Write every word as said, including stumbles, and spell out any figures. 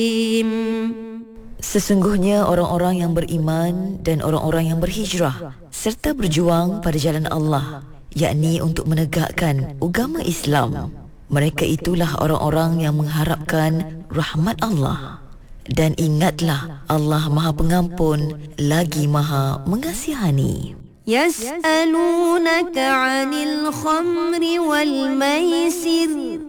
Sesungguhnya orang-orang yang beriman dan orang-orang yang berhijrah serta berjuang pada jalan Allah, yakni untuk menegakkan agama Islam, mereka itulah orang-orang yang mengharapkan rahmat Allah. Dan ingatlah, Allah Maha Pengampun lagi Maha Mengasihani. يسألونك عن الخمر والميسر